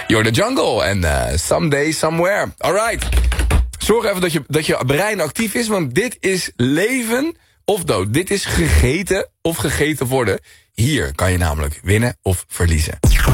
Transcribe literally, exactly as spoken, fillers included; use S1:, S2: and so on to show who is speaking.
S1: You're the Jungle en uh, Someday Somewhere. Alright. Zorg even dat je, dat je brein actief is, want dit is leven of dood. Dit is gegeten of gegeten worden. Hier kan je namelijk winnen of verliezen.